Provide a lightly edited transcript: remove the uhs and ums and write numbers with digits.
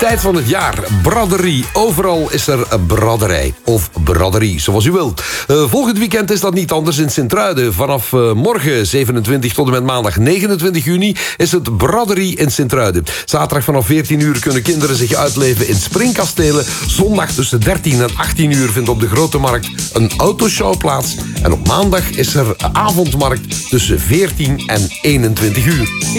tijd van het jaar. Braderie. Overal is er een braderij. Of braderie, zoals u wilt. Volgend weekend is dat niet anders in Sint-Truiden. Vanaf morgen 27 tot en met maandag 29 juni... is het braderie in Sint-Truiden. Zaterdag vanaf 14 uur kunnen kinderen zich uitleven in springkastelen. Zondag tussen 13 en 18 uur vindt op de Grote Markt een autoshow plaats. En op maandag is er avondmarkt tussen 14 en 21 uur.